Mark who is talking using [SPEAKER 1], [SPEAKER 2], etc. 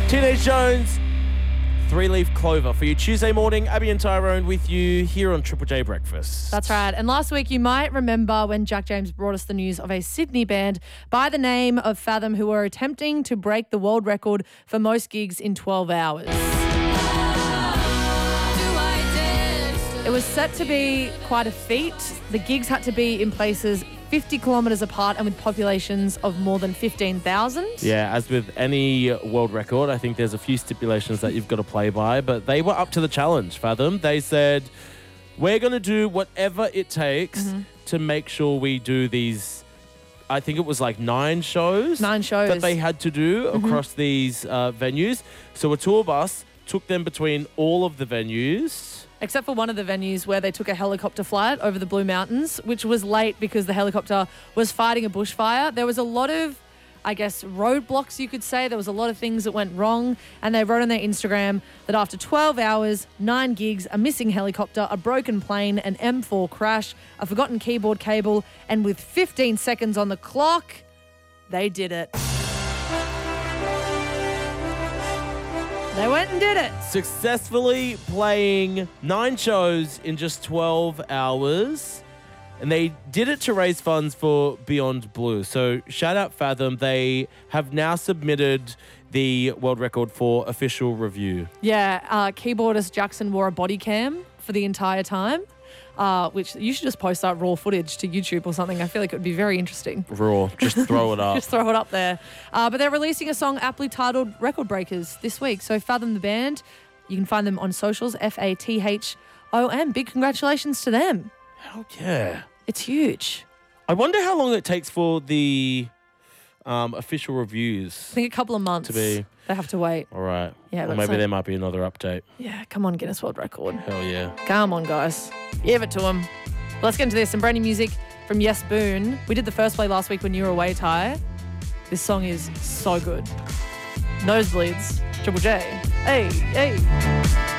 [SPEAKER 1] Teenage Jones, Three-Leaf Clover for you Tuesday morning. Abby and Tyrone with you here on Triple J Breakfast.
[SPEAKER 2] That's right. And last week you might remember when Jack James brought us the news of a Sydney band by the name of Fathom who were attempting to break the world record for most gigs in 12 hours. It was set to be quite a feat. The gigs had to be in places 50 kilometres apart and with populations of more than 15,000.
[SPEAKER 1] Yeah, as with any world record, I think there's a few stipulations that you've got to play by, but they were up to the challenge, Fathom. They said, we're going to do whatever it takes to make sure we do these, I think it was like 9 shows.
[SPEAKER 2] 9 shows.
[SPEAKER 1] That they had to do across these venues. So a tour bus took them between all of the venues.
[SPEAKER 2] Except for one of the venues where they took a helicopter flight over the Blue Mountains, which was late because the helicopter was fighting a bushfire. There was a lot of, I guess, roadblocks, you could say. There was a lot of things that went wrong. And they wrote on their Instagram that after 12 hours, 9 gigs, a missing helicopter, a broken plane, an M4 crash, a forgotten keyboard cable, and with 15 seconds on the clock, they did it. They went and did it.
[SPEAKER 1] Successfully playing 9 shows in just 12 hours. And they did it to raise funds for Beyond Blue. So shout out Fathom. They have now submitted the world record for official review.
[SPEAKER 2] Yeah, keyboardist Jackson wore a body cam for the entire time, which you should just post that raw footage to YouTube or something. I feel like it would be very interesting.
[SPEAKER 1] Raw. Just throw it up.
[SPEAKER 2] Just throw it up there. But they're releasing a song aptly titled Record Breakers this week. So Fathom the band. You can find them on socials, FATHOM. Big congratulations to them.
[SPEAKER 1] Hell yeah.
[SPEAKER 2] It's huge.
[SPEAKER 1] I wonder how long it takes for the official reviews
[SPEAKER 2] I think a couple of months.
[SPEAKER 1] to be.
[SPEAKER 2] They have to wait.
[SPEAKER 1] All right.
[SPEAKER 2] Yeah,
[SPEAKER 1] Or
[SPEAKER 2] but
[SPEAKER 1] maybe
[SPEAKER 2] so-
[SPEAKER 1] there might be another update.
[SPEAKER 2] Yeah, come on, Guinness World Record.
[SPEAKER 1] Hell yeah.
[SPEAKER 2] Come on, guys. Give it to them. Let's get into this. Some brand new music from Yes Boone. We did the first play last week when you were away, Ty. This song is so good. Nosebleeds. Triple J. Hey, hey.